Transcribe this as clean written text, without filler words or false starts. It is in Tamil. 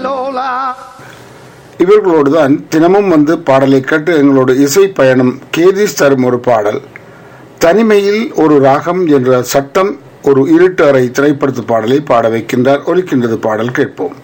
லோலா. இவர்களோடு தான் தினமும் வந்து பாடலை கேட்டு எங்களோட இசை பயணம் கேதீஸ் தரும் ஒரு பாடல் தனிமையில் ஒரு ராகம் என்ற சட்டம் ஒரு இருட்டு அறை திரைப்படத்து பாடலை பாட வைக்கின்றார். ஒலிக்கின்றது பாடல் கேட்போம்.